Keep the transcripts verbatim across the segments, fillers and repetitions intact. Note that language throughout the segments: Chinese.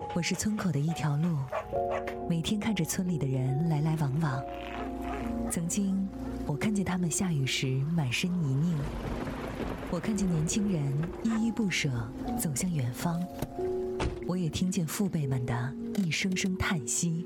我是村口的一条路，每天看着村里的人来来往往。曾经，我看见他们下雨时满身泥泞，我看见年轻人依依不舍走向远方，我也听见父辈们的一声声叹息。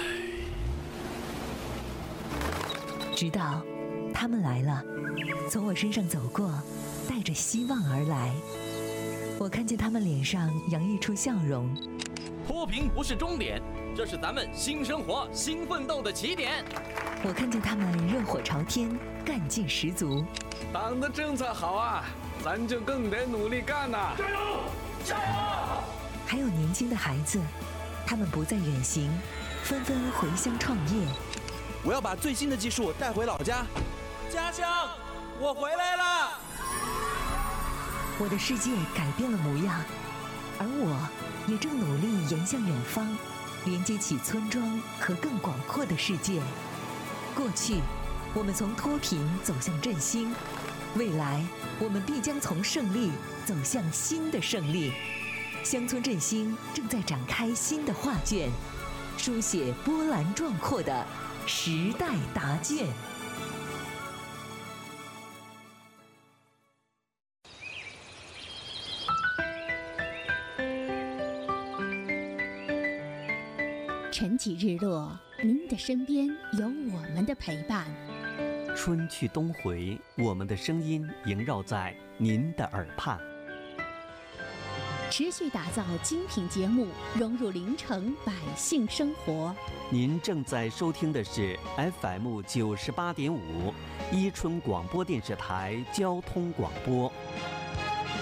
直到他们来了，从我身上走过，带着希望而来。我看见他们脸上洋溢出笑容。 脱贫不是终点，这是咱们新生活、新奋斗的起点。 我看见他们热火朝天，干劲十足。 党的政策好啊，咱就更得努力干呐！ 加油，加油！ 还有年轻的孩子，他们不再远行，纷纷回乡创业。 我要把最新的技术带回老家。家乡，我回来了！ 我的世界改变了模样，而我也正努力延向远方，连接起村庄和更广阔的世界。过去，我们从脱贫走向振兴；未来，我们必将从胜利走向新的胜利。乡村振兴正在展开新的画卷，书写波澜壮阔的时代答卷。 晨起日落，您的身边有我们的陪伴。 春去冬回，我们的声音萦绕在您的耳畔。 持续打造精品节目，融入临城百姓生活。 您正在收听的是 F M 九十八点五，伊春广播电视台交通广播。